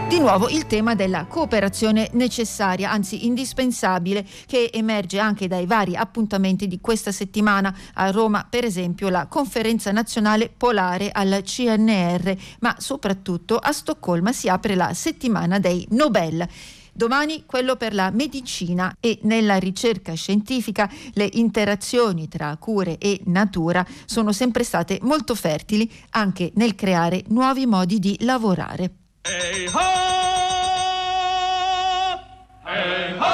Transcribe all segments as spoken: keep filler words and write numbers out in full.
Di nuovo il tema della cooperazione necessaria, anzi indispensabile, che emerge anche dai vari appuntamenti di questa settimana. A Roma, per esempio, la conferenza nazionale polare al C N R, ma soprattutto a Stoccolma si apre la settimana dei Nobel. Domani quello per la medicina, e nella ricerca scientifica le interazioni tra cure e natura sono sempre state molto fertili anche nel creare nuovi modi di lavorare. Hey ho! Hey ho!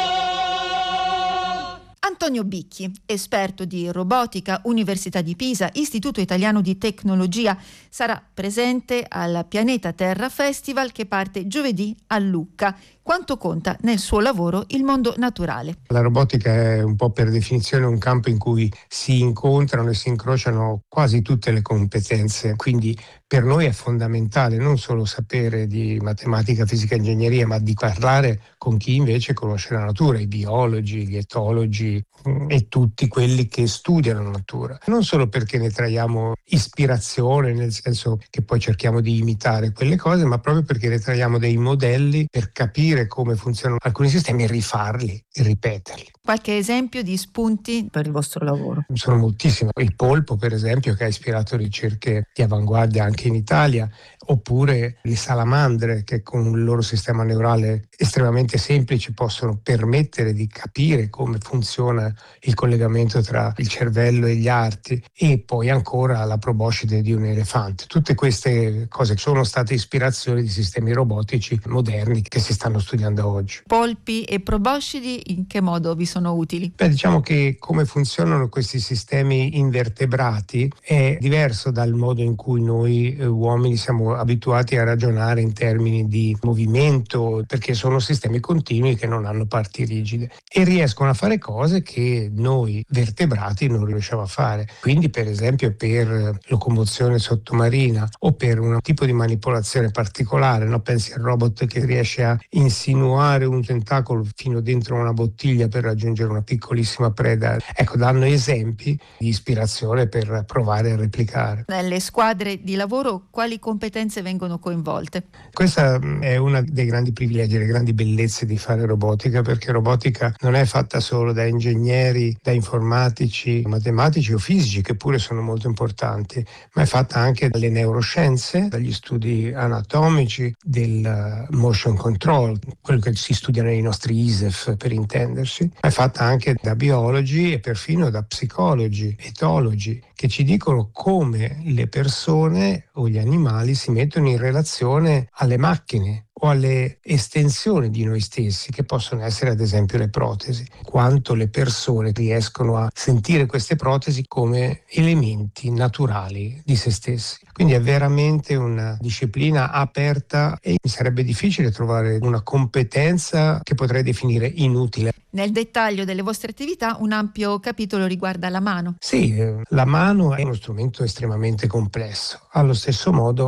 Antonio Bicchi, esperto di robotica, Università di Pisa, Istituto Italiano di Tecnologia, sarà presente al Pianeta Terra Festival che parte giovedì a Lucca. Quanto conta nel suo lavoro il mondo naturale? La robotica è un po' per definizione un campo in cui si incontrano e si incrociano quasi tutte le competenze, quindi per noi è fondamentale non solo sapere di matematica, fisica e ingegneria, ma di parlare con chi invece conosce la natura, i biologi, gli etologi e tutti quelli che studiano la natura. Non solo perché ne traiamo ispirazione, nel senso che poi cerchiamo di imitare quelle cose, ma proprio perché ne traiamo dei modelli per capire come funzionano alcuni sistemi e rifarli e ripeterli. Qualche esempio di spunti per il vostro lavoro? Sono moltissimi. Il polpo, per esempio, che ha ispirato ricerche di avanguardia anche in Italia, oppure le salamandre che con il loro sistema neurale estremamente semplice possono permettere di capire come funziona il collegamento tra il cervello e gli arti, e poi ancora la proboscide di un elefante. Tutte queste cose sono state ispirazioni di sistemi robotici moderni che si stanno studiando oggi. Polpi e proboscidi in che modo vi sono utili? Beh, diciamo che come funzionano questi sistemi invertebrati è diverso dal modo in cui noi eh, uomini siamo abituati a ragionare in termini di movimento, perché sono sistemi continui che non hanno parti rigide e riescono a fare cose che noi vertebrati non riusciamo a fare. Quindi, per esempio, per locomozione sottomarina o per un tipo di manipolazione particolare, no? Pensi al robot che riesce a insinuare un tentacolo fino dentro una bottiglia per raggiungere una piccolissima preda. Ecco, danno esempi di ispirazione per provare a replicare. Nelle squadre di lavoro quali competenze vengono coinvolte? Questa è una dei grandi privilegi, le grandi bellezze di fare robotica, perché robotica non è fatta solo da ingegneri, da informatici, matematici o fisici, che pure sono molto importanti, ma è fatta anche dalle neuroscienze, dagli studi anatomici, del motion control, quello che si studia nei nostri I S E F per intendersi. È fatta anche da biologi e perfino da psicologi, etologi, che ci dicono come le persone o gli animali si mettono in relazione alle macchine o alle estensioni di noi stessi, che possono essere ad esempio le protesi, quanto le persone riescono a sentire queste protesi come elementi naturali di se stessi. Quindi è veramente una disciplina aperta e mi sarebbe difficile trovare una competenza che potrei definire inutile. Nel dettaglio delle vostre attività un ampio capitolo riguarda la mano. Sì, la mano è uno strumento estremamente complesso. Allo stesso modo